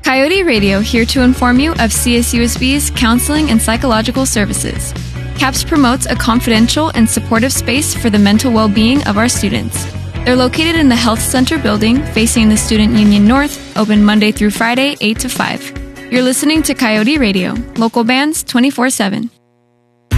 Coyote Radio, here to inform you of CSUSB's counseling and psychological services. CAPS promotes a confidential and supportive space for the mental well-being of our students. They're located in the Health Center building, facing the Student Union North, open Monday through Friday, 8 to 5. You're listening to Coyote Radio, local bands 24/7.